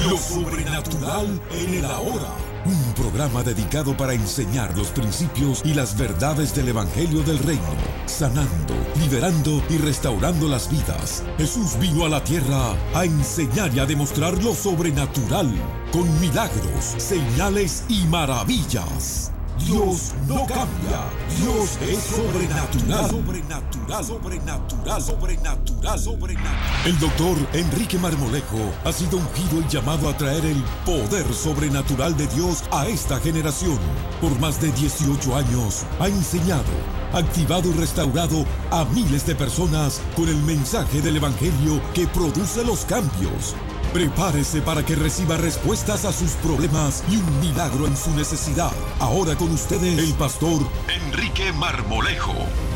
Lo sobrenatural en el ahora. Un programa dedicado para enseñar los principios y las verdades del Evangelio del Reino, sanando, liberando y restaurando las vidas. Jesús vino a la tierra a enseñar y a demostrar lo sobrenatural, con milagros, señales y maravillas. Dios no cambia. Dios es sobrenatural. Sobrenatural, sobrenatural, sobrenatural, sobrenatural. El doctor Enrique Marmolejo ha sido ungido y llamado a traer el poder sobrenatural de Dios a esta generación. Por más de 18 años ha enseñado, activado y restaurado a miles de personas con el mensaje del Evangelio que produce los cambios. Prepárese para que reciba respuestas a sus problemas y un milagro en su necesidad. Ahora con ustedes, el pastor Enrique Marmolejo.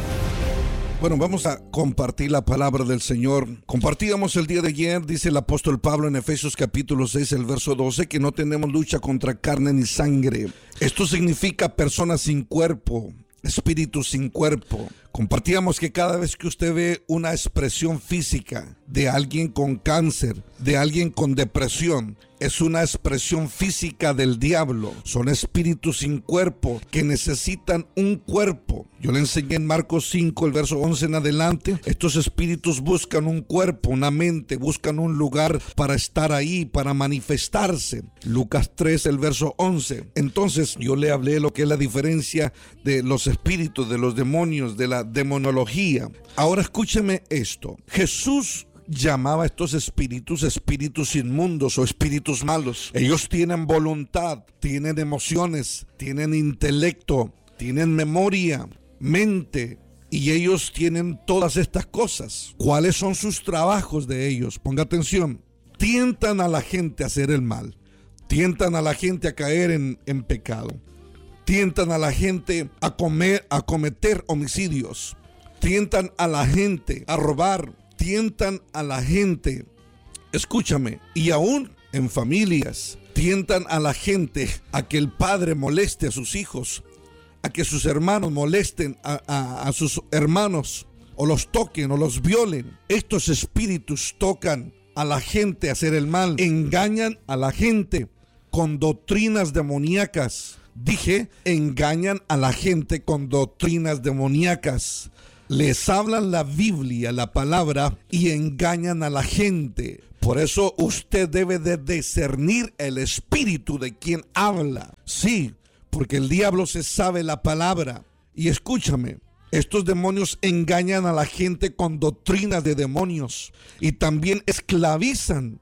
Bueno, vamos a compartir la palabra del Señor. Compartíamos el día de ayer, dice el apóstol Pablo en Efesios capítulo 6, el verso 12, que no tenemos lucha contra carne ni sangre. Esto significa personas sin cuerpo, espíritu sin cuerpo. Compartíamos que cada vez que usted ve una expresión física de alguien con cáncer, de alguien con depresión, es una expresión física del diablo. Son espíritus sin cuerpo que necesitan un cuerpo. Yo le enseñé en Marcos 5, el verso 11 en adelante. Estos espíritus buscan un cuerpo, una mente, buscan un lugar para estar ahí, para manifestarse. Lucas 3, el verso 11. Entonces yo le hablé lo que es la diferencia de los espíritus, de los demonios, de la demonología. Ahora escúcheme esto. Jesús llamaba a estos espíritus inmundos o espíritus malos. Ellos tienen voluntad, tienen emociones, tienen intelecto, tienen memoria, mente, y ellos tienen todas estas cosas. ¿Cuáles son sus trabajos de ellos? Ponga atención. Tientan a la gente a hacer el mal, tientan a la gente a caer en pecado, tientan a la gente a cometer homicidios, tientan a la gente a robar, tientan a la gente, escúchame, y aún en familias, tientan a la gente a que el padre moleste a sus hijos, a que sus hermanos molesten a sus hermanos, o los toquen o los violen. Estos espíritus tocan a la gente a hacer el mal, engañan a la gente con doctrinas demoníacas. Dije, engañan a la gente con doctrinas demoníacas. Les hablan la Biblia, la palabra, y engañan a la gente. Por eso usted debe de discernir el espíritu de quien habla. Sí, porque el diablo se sabe la palabra. Y escúchame, estos demonios engañan a la gente con doctrinas de demonios. Y también esclavizan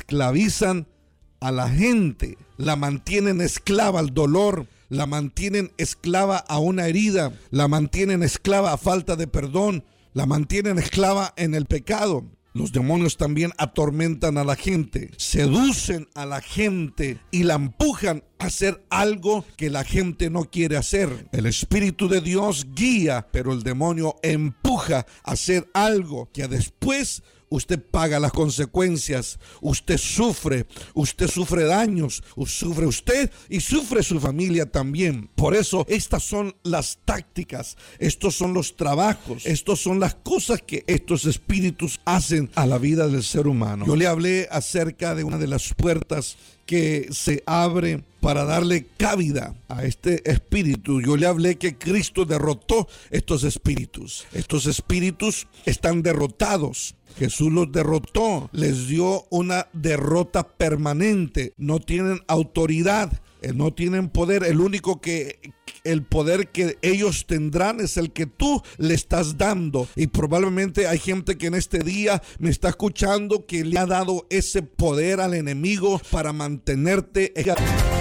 a la gente. La mantienen esclava al dolor. La mantienen esclava a una herida, la mantienen esclava a falta de perdón, la mantienen esclava en el pecado. Los demonios también atormentan a la gente, seducen a la gente y la empujan a hacer algo que la gente no quiere hacer. El Espíritu de Dios guía, pero el demonio empuja a hacer algo que después usted paga las consecuencias. Usted sufre daños, sufre usted y sufre su familia también. Por eso estas son las tácticas, estos son los trabajos, estos son las cosas que estos espíritus hacen a la vida del ser humano. Yo le hablé acerca de una de las puertas que se abre para darle cabida a este espíritu. Yo le hablé que Cristo derrotó estos espíritus. Estos espíritus están derrotados. Jesús los derrotó, les dio una derrota permanente. No tienen autoridad, no tienen poder. El poder que ellos tendrán es el que tú le estás dando. Y probablemente hay gente que en este día me está escuchando que le ha dado ese poder al enemigo para mantenerte en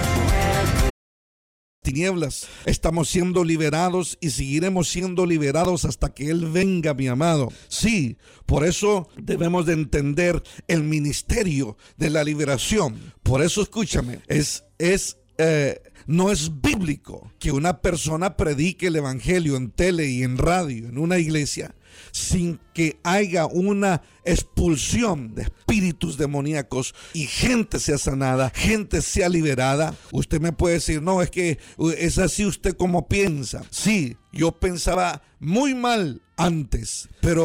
tinieblas. Estamos siendo liberados y seguiremos siendo liberados hasta que Él venga, mi amado. Sí, por eso debemos de entender el ministerio de la liberación. Por eso, escúchame, no es bíblico que una persona predique el evangelio en tele y en radio, en una iglesia, sin que haya una expulsión de espíritus demoníacos y gente sea sanada, gente sea liberada. Usted me puede decir, no, es que es así usted como piensa. Sí, yo pensaba muy mal antes, pero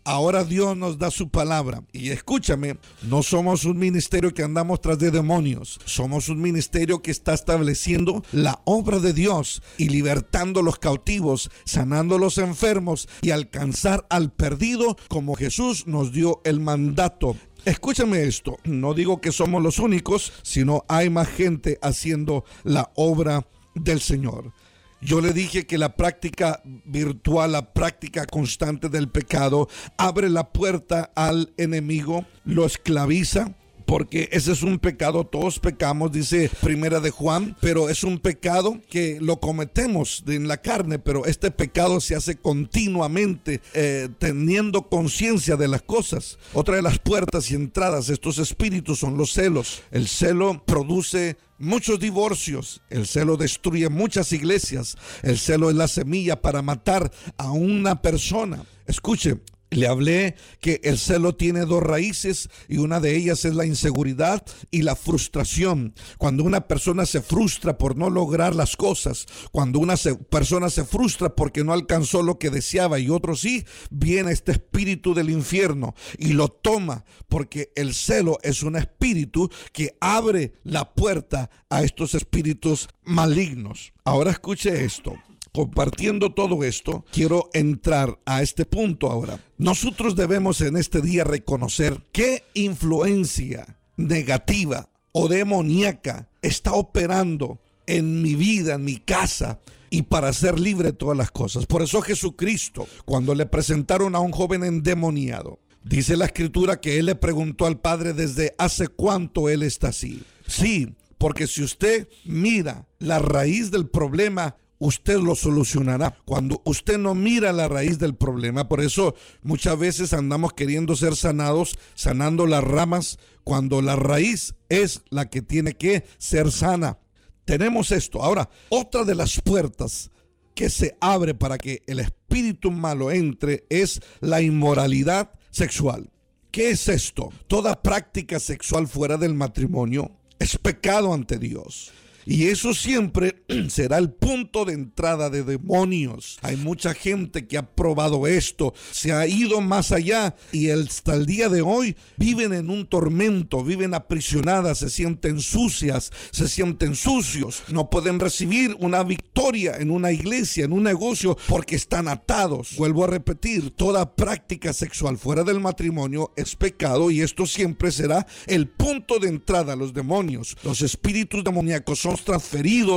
ahora Dios nos da su palabra. Y escúchame, no somos un ministerio que andamos tras de demonios. Somos un ministerio que está estableciendo la obra de Dios y libertando a los cautivos, sanando a los enfermos y alcanzar al perdido como Jesús nos dio el mandato. Escúchame esto, no digo que somos los únicos, sino hay más gente haciendo la obra del Señor. Yo le dije que la práctica virtual, la práctica constante del pecado, abre la puerta al enemigo, lo esclaviza. Porque ese es un pecado, todos pecamos, dice Primera de Juan, pero es un pecado que lo cometemos en la carne, pero este pecado se hace continuamente, teniendo conciencia de las cosas. Otra de las puertas y entradas de estos espíritus son los celos. El celo produce muchos divorcios, el celo destruye muchas iglesias, el celo es la semilla para matar a una persona. Escuche, le hablé que el celo tiene dos raíces y una de ellas es la inseguridad y la frustración. Cuando una persona se frustra por no lograr las cosas, cuando una persona se frustra porque no alcanzó lo que deseaba y otro sí, viene este espíritu del infierno y lo toma, porque el celo es un espíritu que abre la puerta a estos espíritus malignos. Ahora escuche esto. Compartiendo todo esto, quiero entrar a este punto ahora. Nosotros debemos en este día reconocer qué influencia negativa o demoníaca está operando en mi vida, en mi casa, y para ser libre de todas las cosas. Por eso Jesucristo, cuando le presentaron a un joven endemoniado, dice la Escritura que él le preguntó al Padre desde hace cuánto él está así. Sí, porque si usted mira la raíz del problema, usted lo solucionará. Cuando usted no mira la raíz del problema, por eso muchas veces andamos queriendo ser sanados, sanando las ramas, cuando la raíz es la que tiene que ser sana. Tenemos esto. Ahora, otra de las puertas que se abre para que el espíritu malo entre es la inmoralidad sexual. ¿Qué es esto? Toda práctica sexual fuera del matrimonio es pecado ante Dios. Y eso siempre será el punto de entrada de demonios. Hay mucha gente que ha probado esto, se ha ido más allá y hasta el día de hoy viven en un tormento, viven aprisionadas, se sienten sucias, se sienten sucios. No pueden recibir una victoria en una iglesia, en un negocio, porque están atados. Vuelvo a repetir, toda práctica sexual fuera del matrimonio es pecado y esto siempre será el punto de entrada a los demonios. Los espíritus demoníacos son transferidos